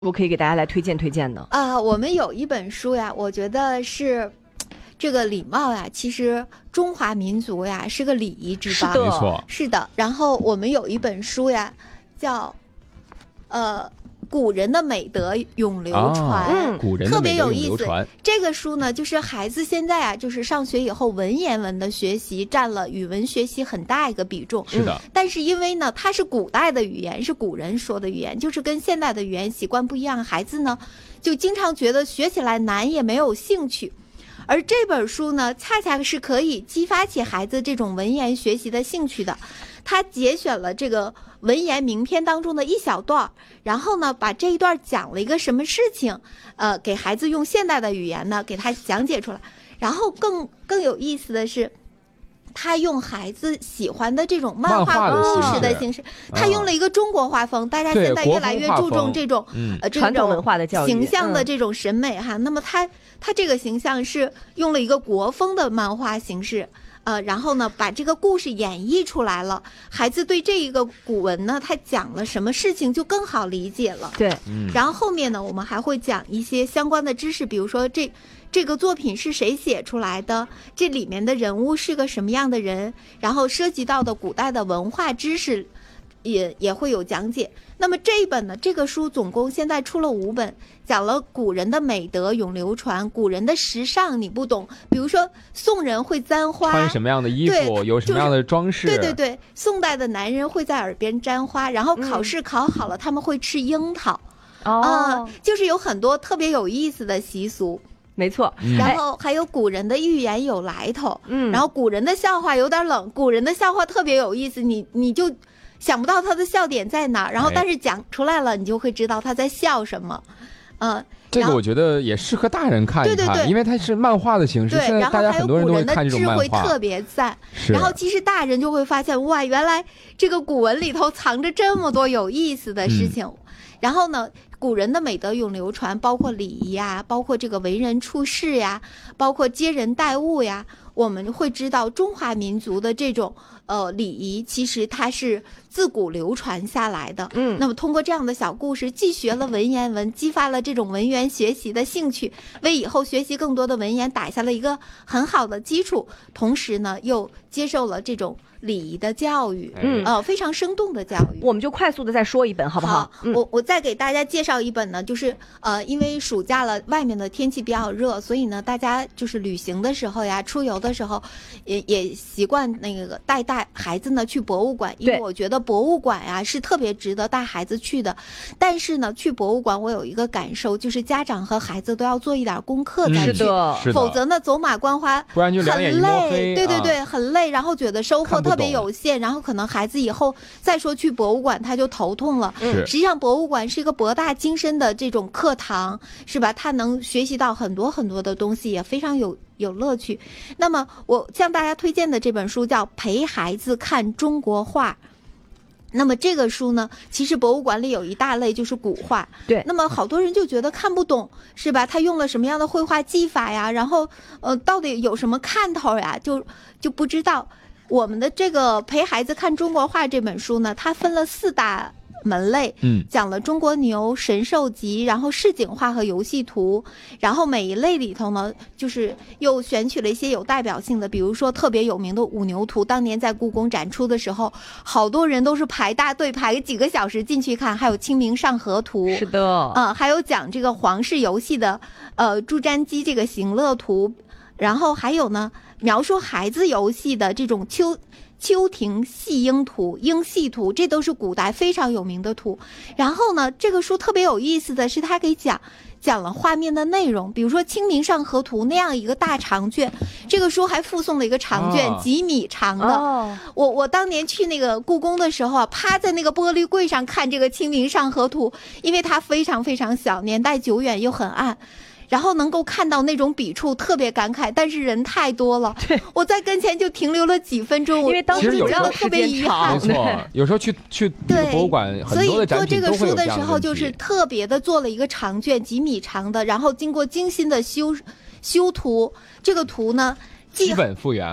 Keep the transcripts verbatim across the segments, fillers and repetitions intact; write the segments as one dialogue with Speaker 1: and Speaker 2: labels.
Speaker 1: 我可以给大家来推荐推荐呢？
Speaker 2: 啊、呃，我们有一本书呀，我觉得是这个礼貌呀，其实中华民族呀是个礼仪之邦，
Speaker 1: 是的，
Speaker 3: 没错，
Speaker 2: 是的。然后我们有一本书呀，叫呃古人的美德永流传，
Speaker 3: 啊
Speaker 1: 嗯
Speaker 3: 古人的
Speaker 2: 特别
Speaker 3: 美德
Speaker 2: 有意思
Speaker 3: 永流传。
Speaker 2: 这个书呢，就是孩子现在啊，就是上学以后文言文的学习占了语文学习很大一个比重。
Speaker 3: 是的，
Speaker 2: 但是因为呢，它是古代的语言，是古人说的语言，就是跟现代的语言习惯不一样，孩子呢就经常觉得学起来难，也没有兴趣。而这本书呢，恰恰是可以激发起孩子这种文言学习的兴趣的。他节选了这个文言名篇当中的一小段，然后呢，把这一段讲了一个什么事情，呃，给孩子用现代的语言呢给他讲解出来。然后更更有意思的是，他用孩子喜欢的这种漫画故事的形式，他用了一个中国画风。大家现在越来越注重这种呃这
Speaker 1: 传统文化的教育、
Speaker 2: 形象的这种审美哈。那么他他这个形象是用了一个国风的漫画形式。呃，然后呢，把这个故事演绎出来了，孩子对这一个古文呢，他讲了什么事情就更好理解了。
Speaker 1: 对，
Speaker 3: 嗯，
Speaker 2: 然后后面呢，我们还会讲一些相关的知识，比如说这这个作品是谁写出来的，这里面的人物是个什么样的人，然后涉及到的古代的文化知识也也会有讲解。那么这一本呢，这个书总共现在出了五本，讲了古人的美德永流传，古人的时尚你不懂，比如说宋人会簪花，
Speaker 3: 穿什么样的衣服，有什么样的装饰，
Speaker 2: 对对对，宋代的男人会在耳边沾花，然后考试考好了，嗯、他们会吃樱桃，
Speaker 1: 哦、
Speaker 2: 呃，就是有很多特别有意思的习俗。
Speaker 1: 没错，
Speaker 3: 嗯、
Speaker 2: 然后还有古人的寓言有来头，
Speaker 1: 嗯，
Speaker 2: 然后古人的笑话有点冷，古人的笑话特别有意思，你你就想不到他的笑点在哪，然后但是讲出来了，你就会知道他在笑什么，嗯、呃。
Speaker 3: 这个我觉得也适合大人看一看，
Speaker 2: 对对对，
Speaker 3: 因为它是漫画的形式，现在大家很多人都会看这种漫画。
Speaker 2: 然后还有古人的智慧特别赞，然后其实大人就会发现，哇，原来这个古文里头藏着这么多有意思的事情。嗯、然后呢，古人的美德永流传，包括礼仪呀，包括这个为人处事呀，包括接人待物呀，我们会知道中华民族的这种呃礼仪，其实它是自古流传下来的。
Speaker 1: 嗯，
Speaker 2: 那么通过这样的小故事，既学了文言文，激发了这种文言学习的兴趣，为以后学习更多的文言打下了一个很好的基础，同时呢，又接受了这种礼仪的教育，
Speaker 1: 嗯，
Speaker 2: 呃，非常生动的教育。
Speaker 1: 我们就快速的再说一本，好不好？
Speaker 2: 好，
Speaker 1: 嗯、
Speaker 2: 我我再给大家介绍一本呢，就是呃，因为暑假了，外面的天气比较热，所以呢，大家就是旅行的时候呀，出游的时候，也也习惯那个带带孩子呢去博物馆，因为我觉得博物馆呀是特别值得带孩子去的。但是呢，去博物馆我有一个感受，就是家长和孩子都要做一点功课再去，
Speaker 1: 是的，
Speaker 2: 否则呢走马观花，
Speaker 3: 不然就两眼一摸黑，
Speaker 2: 对对对，
Speaker 3: 啊、
Speaker 2: 很累，然后觉得收获特别有限，然后可能孩子以后再说去博物馆他就头痛了。
Speaker 1: 嗯，
Speaker 2: 实际上博物馆是一个博大精深的这种课堂，是吧？他能学习到很多很多的东西，也非常有有乐趣。那么我向大家推荐的这本书叫《陪孩子看中国画》。那么这个书呢，其实博物馆里有一大类就是古画，
Speaker 1: 对。
Speaker 2: 那么好多人就觉得看不懂，是吧？他用了什么样的绘画技法呀？然后呃，到底有什么看头呀？就就不知道。我们的这个《陪孩子看中国画》这本书呢，它分了四大门类，
Speaker 3: 嗯，
Speaker 2: 讲了中国牛、神兽集，然后市井画和游戏图，然后每一类里头呢，就是又选取了一些有代表性的，比如说特别有名的五牛图，当年在故宫展出的时候，好多人都是排大队排几个小时进去看，还有清明上河图，
Speaker 1: 是的，
Speaker 2: 嗯、呃，还有讲这个皇室游戏的，呃，朱瞻基这个行乐图，然后还有呢，描述孩子游戏的这种秋。秋庭戏鹰图、鹰戏图，这都是古代非常有名的图。然后呢，这个书特别有意思的是，它给讲讲了画面的内容，比如说《清明上河图》那样一个大长卷，这个书还附送了一个长卷，
Speaker 3: 哦、
Speaker 2: 几米长的。
Speaker 1: 哦、
Speaker 2: 我我当年去那个故宫的时候啊，趴在那个玻璃柜上看这个《清明上河图》，因为它非常非常小，年代久远又很暗。然后能够看到那种笔触，特别感慨，但是人太多了，我在跟前就停留了几分钟，
Speaker 1: 因为当时
Speaker 2: 觉得特别遗憾。
Speaker 3: 没错，有时候去去博物馆，很多的展品都会有这样的问题。所以做这个书的时候，
Speaker 2: 就是特别的做了一个长卷，几米长的，然后经过精心的修修图，这个图呢，
Speaker 3: 基本复原哈。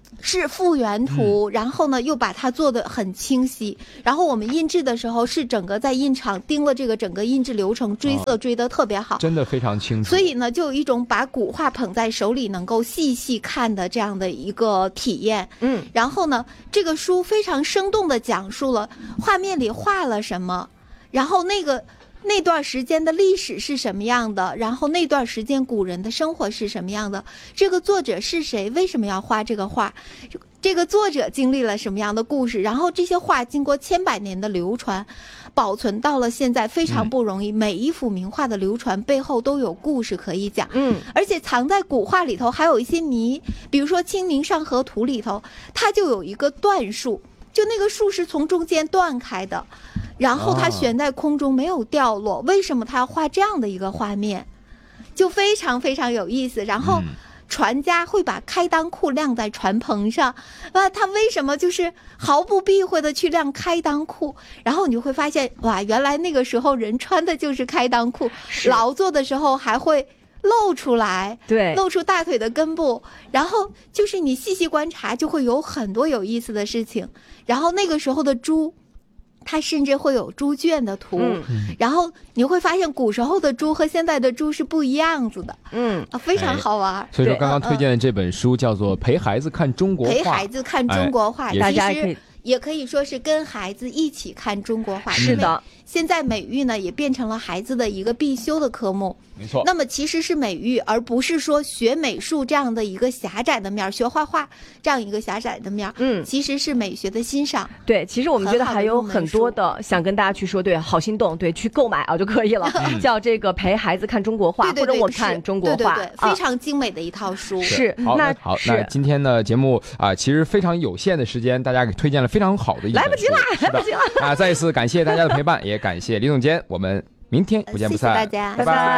Speaker 2: 是复原图，嗯、然后呢又把它做得很清晰，然后我们印制的时候是整个在印厂盯了这个整个印制流程，追色追得特别好，哦、
Speaker 3: 真的非常清楚。
Speaker 2: 所以呢，就有一种把古画捧在手里，能够细细看的这样的一个体验。
Speaker 1: 嗯，
Speaker 2: 然后呢，这个书非常生动地讲述了画面里画了什么，然后那个。那段时间的历史是什么样的？然后那段时间古人的生活是什么样的？这个作者是谁？为什么要画这个画？这个作者经历了什么样的故事？然后这些画经过千百年的流传，保存到了现在非常不容易。嗯、每一幅名画的流传背后都有故事可以讲。
Speaker 1: 嗯，
Speaker 2: 而且藏在古画里头还有一些谜，比如说《清明上河图》里头，它就有一个断树，就那个树是从中间断开的。然后它悬在空中没有掉落，为什么他要画这样的一个画面？就非常非常有意思。然后船家会把开裆裤晾在船棚上，啊，他为什么就是毫不避讳的去晾开裆裤？然后你就会发现，哇，原来那个时候人穿的就是开裆裤，劳作的时候还会露出来，
Speaker 1: 对，
Speaker 2: 露出大腿的根部。然后就是你细细观察，就会有很多有意思的事情。然后那个时候的猪。它甚至会有猪圈的图，
Speaker 1: 嗯、
Speaker 2: 然后你会发现古时候的猪和现在的猪是不一样子的，
Speaker 1: 嗯
Speaker 2: 啊，非常好玩。哎、
Speaker 3: 所以说，刚刚推荐的这本书叫做《陪孩子看中国画》，
Speaker 2: 陪孩子看中国画，
Speaker 3: 哎、
Speaker 2: 大家可以。也可以说是跟孩子一起看中国画。
Speaker 1: 是的，
Speaker 2: 现在美育呢也变成了孩子的一个必修的科目。
Speaker 3: 没错。
Speaker 2: 那么其实是美育，而不是说学美术这样的一个狭窄的面，学画画这样一个狭窄的面。
Speaker 1: 嗯，
Speaker 2: 其实是美学的欣赏。
Speaker 1: 对，其实我们觉得还有很多的想跟大家去说，对，好心动，对，去购买啊就可以了。嗯、叫这个陪孩子看中国画，
Speaker 2: 对对对，
Speaker 1: 或者我们看中国画，
Speaker 2: 对对对，非常精美的一套书。
Speaker 1: 是。
Speaker 3: 好，
Speaker 1: 那
Speaker 3: 好，那今天的节目啊、呃，其实非常有限的时间，大家给推荐了非常好的一本书。
Speaker 1: 来不及了，来不及了
Speaker 3: 啊！再一次感谢大家的陪伴，也感谢李总监，我们明天不见不散。
Speaker 2: 谢谢大家，
Speaker 3: 拜拜。